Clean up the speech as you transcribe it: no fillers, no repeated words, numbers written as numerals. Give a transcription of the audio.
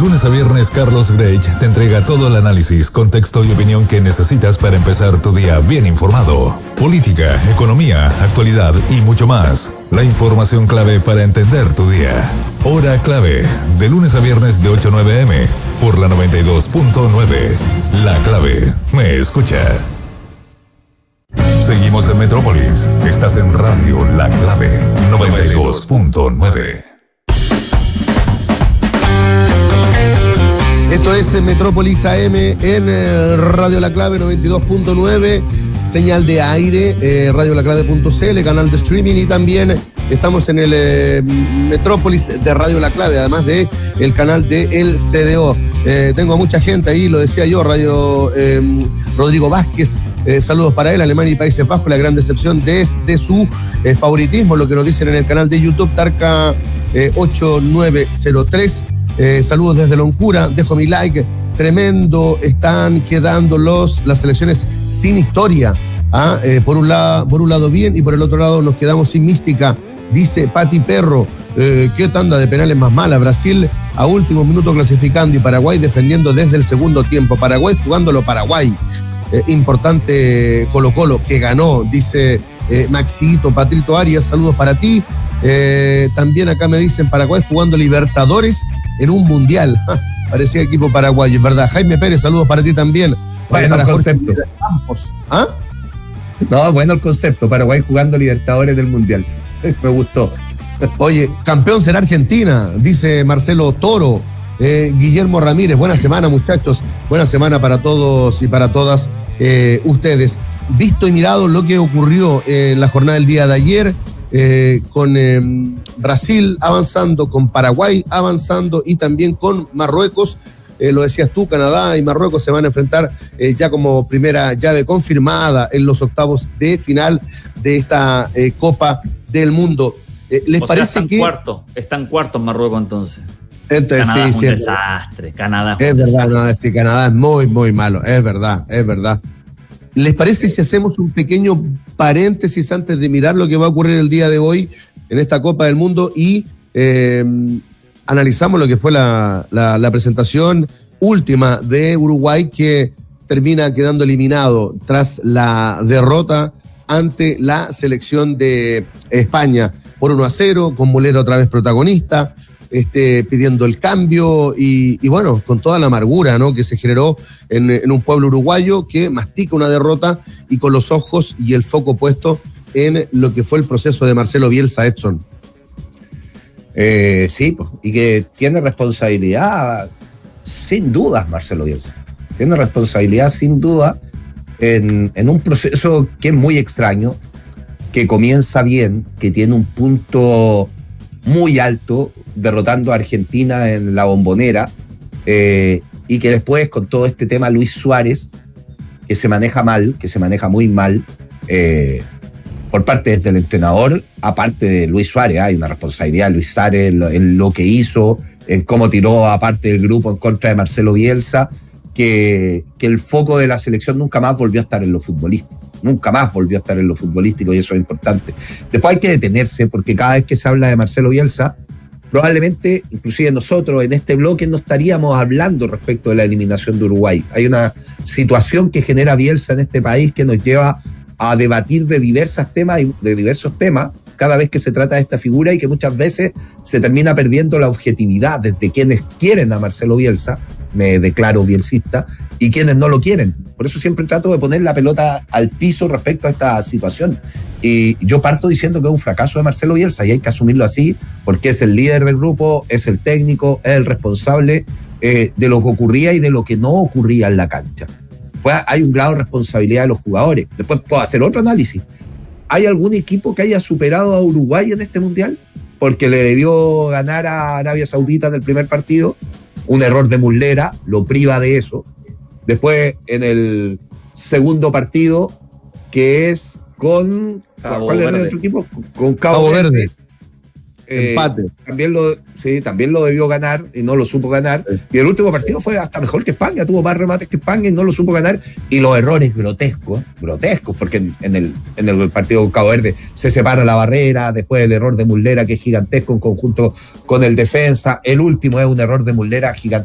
lunes a viernes, Carlos Grech te entrega todo el análisis, contexto y opinión que necesitas para empezar tu día bien informado. Política, economía, actualidad y mucho más. La información clave para entender tu día. Hora clave, de lunes a viernes de 8 a 9 a.m. por la 92.9. La clave, me escucha. Seguimos en Metrópolis. Estás en Radio La Clave 92.9. Esto es Metrópolis AM en Radio La Clave 92.9, señal de aire, radiolaclave.cl, canal de streaming, y también estamos en el Metrópolis de Radio La Clave, además de el canal de El CDO. Tengo a mucha gente ahí, lo decía yo, Rodrigo Vázquez, saludos para él, Alemania y Países Bajos, la gran decepción de su favoritismo, lo que nos dicen en el canal de YouTube, Tarca 8903. Saludos desde Loncura, dejo mi like, tremendo, están quedando las elecciones sin historia. Por un lado bien y por el otro lado nos quedamos sin mística, dice Pati Perro. Qué tanda de penales más mala, Brasil a último minuto clasificando y Paraguay defendiendo desde el segundo tiempo, Paraguay jugándolo Paraguay. Importante Colo-Colo que ganó, dice Maxito. Patrito Arias, saludos para ti. También acá me dicen Paraguay jugando Libertadores en un mundial. Parecía equipo paraguayo, es verdad. Jaime Pérez, saludos para ti también. Bueno, para el concepto. No, bueno el concepto. Paraguay jugando Libertadores del mundial. Me gustó. Oye, campeón será Argentina, dice Marcelo Toro. Guillermo Ramírez, buena semana, muchachos. Buena semana para todos y para todas ustedes. Visto y mirado lo que ocurrió en la jornada del día de ayer, con Brasil avanzando, con Paraguay avanzando y también con Marruecos. Lo decías tú, Canadá y Marruecos se van a enfrentar ya como primera llave confirmada en los octavos de final de esta Copa del Mundo. ¿Les parece que están cuartos Marruecos entonces? Entonces, Canadá sí, es un cierto. desastre. Canadá es verdad, no, es que Canadá es muy, muy malo. Es verdad. ¿Les parece si hacemos un pequeño paréntesis antes de mirar lo que va a ocurrir el día de hoy en esta Copa del Mundo y analizamos lo que fue la presentación última de Uruguay, que termina quedando eliminado tras la derrota ante la selección de España por 1-0, con Molero otra vez protagonista, pidiendo el cambio y bueno, con toda la amargura, ¿no?, que se generó en un pueblo uruguayo que mastica una derrota y con los ojos y el foco puesto en lo que fue el proceso de Marcelo Bielsa, Edson. Sí, pues, y que tiene responsabilidad sin dudas Marcelo Bielsa. Tiene responsabilidad sin duda en un proceso que es muy extraño, que comienza bien, que tiene un punto muy alto, derrotando a Argentina en la Bombonera, y que después con todo este tema Luis Suárez, que se maneja mal, que se maneja muy mal, por parte del entrenador, aparte de Luis Suárez, hay una responsabilidad de Luis Suárez en lo que hizo, en cómo tiró aparte del grupo en contra de Marcelo Bielsa, que el foco de la selección nunca más volvió a estar en lo futbolístico. Nunca más volvió a estar en lo futbolístico y eso es importante. Después hay que detenerse porque cada vez que se habla de Marcelo Bielsa, probablemente, inclusive nosotros en este bloque no estaríamos hablando respecto de la eliminación de Uruguay. Hay una situación que genera Bielsa en este país que nos lleva a debatir de diversos temas cada vez que se trata de esta figura y que muchas veces se termina perdiendo la objetividad desde quienes quieren a Marcelo Bielsa, me declaro bielcista, y quienes no lo quieren. Por eso siempre trato de poner la pelota al piso respecto a esta situación. Y yo parto diciendo que es un fracaso de Marcelo Bielsa y hay que asumirlo así porque es el líder del grupo, es el técnico, es el responsable de lo que ocurría y de lo que no ocurría en la cancha. Pues hay un grado de responsabilidad de los jugadores. Después puedo hacer otro análisis. ¿Hay algún equipo que haya superado a Uruguay en este mundial? Porque le debió ganar a Arabia Saudita en el primer partido. Un error de Muslera lo priva de eso. Después, en el segundo partido, que es con... ¿Cuál era el otro equipo? Con Cabo Verde. Empate. También lo debió ganar y no lo supo ganar. Sí. Y el último partido fue hasta mejor que España, tuvo más remates que España y no lo supo ganar. Y los errores grotescos, porque en el partido con Cabo Verde se separa la barrera, después el error de Muslera, que es gigantesco en conjunto con el defensa. El último es un error de Muslera gigantesco